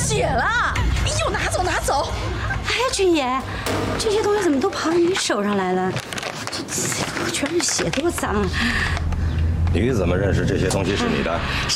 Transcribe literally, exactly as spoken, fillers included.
血了！哎呦，拿走拿走！ 哎，君爷，这些东西怎么都跑到你手上来了？这全是血，多脏啊！ 你怎么认识这些东西是你的？